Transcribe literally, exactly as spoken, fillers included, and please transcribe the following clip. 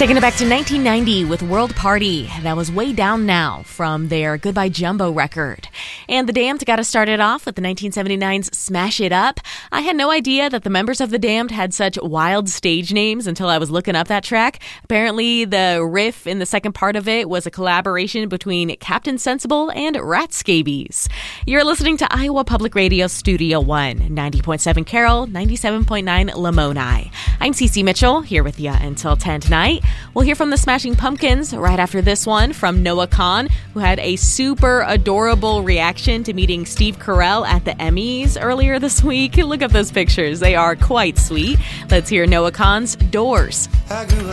Taking it back to nineteen ninety with World Party. That was Way Down Now from their Goodbye Jumbo record. And The Damned got us started off with the nineteen seventy-nine's Smash It Up. I had no idea that the members of The Damned had such wild stage names until I was looking up that track. Apparently, the riff in the second part of it was a collaboration between Captain Sensible and Rat Scabies. You're listening to Iowa Public Radio Studio One, ninety point seven Carroll, ninety-seven point nine Lamoni. I'm Cece Mitchell, here with you until ten tonight. We'll hear from the Smashing Pumpkins right after this one from Noah Kahan, who had a super adorable reaction to meeting Steve Carell at the Emmys earlier this week. Look at those pictures. They are quite sweet. Let's hear Noah Kahan's Doors.